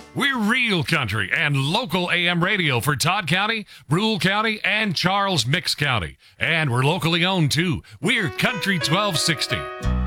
We're real country and local AM radio for Todd County, Brule County, and Charles Mix County. And we're locally owned too. We're Country 1260.